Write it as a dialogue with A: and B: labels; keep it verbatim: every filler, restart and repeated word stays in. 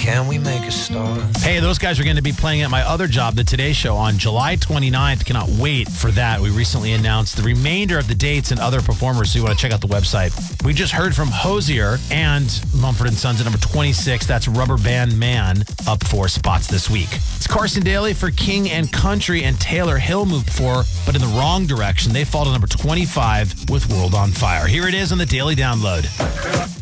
A: Can we make a start?
B: Hey, those guys are going to be playing at my other job, The Today Show, on July twenty-ninth. Cannot wait for that. We recently announced the remainder of the dates and other performers, so you want to check out the website. We just heard from Hosier and Mumford and Sons at number twenty-six. That's Rubber Band Man up four spots this week. It's Carson Daly for King and Country, and Taylor Hill moved four, but in the wrong direction. They fall to number twenty-five with World on Fire. Here it is on the Daily Download.